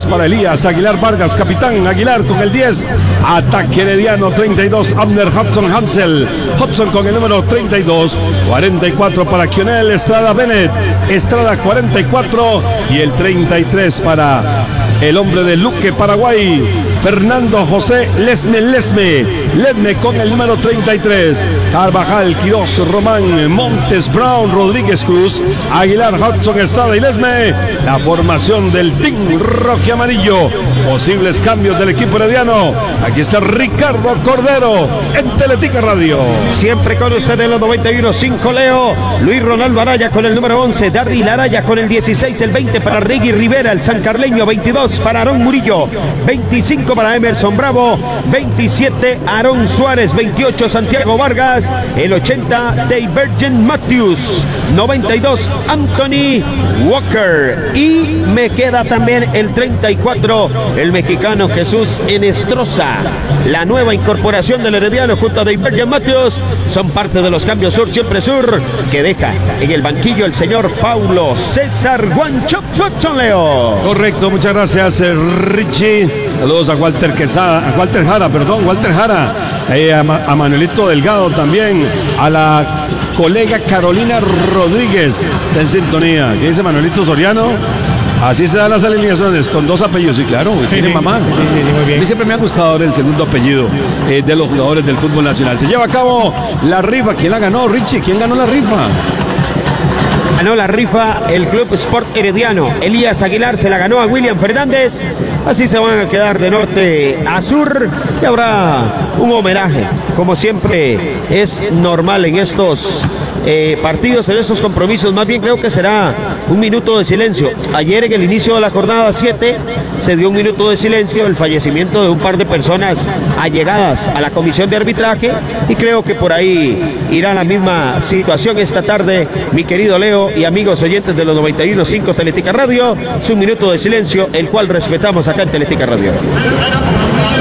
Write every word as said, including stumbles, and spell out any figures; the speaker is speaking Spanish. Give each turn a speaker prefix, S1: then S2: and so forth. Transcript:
S1: para Elías Aguilar Vargas, capitán Aguilar con el diez. Ataque Herediano, treinta y dos, Abner Hudson Hansel. Hudson con el número treinta y dos. cuarenta y cuatro para Kionel Estrada Bennett. Estrada cuarenta y cuatro. Y el treinta y tres para el hombre de Luque, Paraguay, Fernando José Lesme Lesme. Lesme con el número treinta y tres. Carvajal, Quiroz, Román, Montes, Brown, Rodríguez Cruz, Aguilar, Hudson, Estrada y Lesme. La formación del Team Rojo Amarillo. Posibles cambios del equipo herediano. Aquí está Ricardo Cordero en Teletica Radio.
S2: Siempre con usted en los noventa y uno punto cinco, Leo. Luis Ronaldo Araya con el número once. Darryl Araya con el dieciséis. El veinte para Reggie Rivera, el sancarleño. veintidós para Aarón Murillo. veinticinco para Emerson Bravo. veintisiete Aarón Suárez. veintiocho Santiago Vargas. El ochenta Divergen Matthews. noventa y dos Anthony Walker. Y me queda también el treinta y cuatro, el mexicano Jesús Enestrosa. La nueva incorporación del herediano junto a Divergen Matthews son parte de los cambios sur, siempre sur, que deja en el banquillo el señor Paulo César Guancho Watson, Leo.
S1: Correcto, muchas gracias, Richie. Saludos a Walter Quesada, a Walter Jara, perdón, Walter Jara, eh, a, Ma, a Manuelito Delgado también, a la colega Carolina Rodríguez en sintonía. ¿Qué dice Manuelito Soriano? Así se dan las alineaciones, con dos apellidos, sí, claro, tiene sí, mamá.
S2: Sí, sí, sí, muy bien.
S1: A mí siempre me ha gustado el segundo apellido eh, de los jugadores del fútbol nacional. Se lleva a cabo la rifa. ¿Quién la ganó, Richie? ¿Quién ganó la rifa?
S2: Ganó la rifa el Club Sport Herediano. Elías Aguilar se la ganó a William Fernández. Así se van a quedar de norte a sur. Y habrá un homenaje, como siempre es normal en estos eh, partidos, en estos compromisos. Más bien creo que será un minuto de silencio. Ayer en el inicio de la jornada siete se dio un minuto de silencio, el fallecimiento de un par de personas allegadas a la comisión de arbitraje, y creo que por ahí irá la misma situación esta tarde, mi querido Leo y amigos oyentes de los noventa y uno punto cinco Teletica Radio. Es un minuto de silencio, el cual respetamos acá en Teletica Radio.